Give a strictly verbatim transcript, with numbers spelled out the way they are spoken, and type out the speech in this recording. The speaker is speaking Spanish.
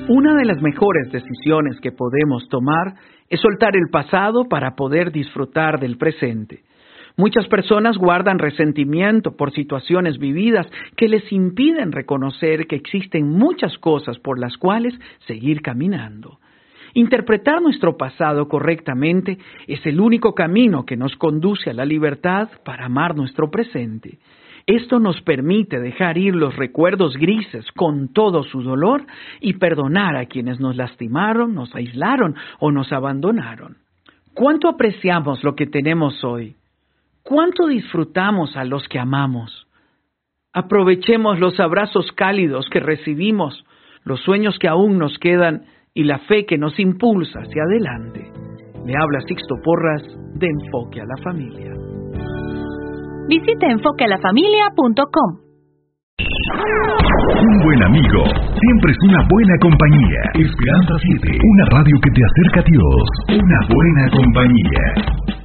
Una de las mejores decisiones que podemos tomar es soltar el pasado para poder disfrutar del presente. Muchas personas guardan resentimiento por situaciones vividas que les impiden reconocer que existen muchas cosas por las cuales seguir caminando. Interpretar nuestro pasado correctamente es el único camino que nos conduce a la libertad para amar nuestro presente. Esto nos permite dejar ir los recuerdos grises con todo su dolor y perdonar a quienes nos lastimaron, nos aislaron o nos abandonaron. ¿Cuánto apreciamos lo que tenemos hoy? ¿Cuánto disfrutamos a los que amamos? Aprovechemos los abrazos cálidos que recibimos, los sueños que aún nos quedan y la fe que nos impulsa hacia adelante. Le habla Sixto Porras de Enfoque a la Familia. Visita enfoque a la familia punto com. Un buen amigo siempre es una buena compañía. Esperanza siete, una radio que te acerca a Dios. Una buena compañía.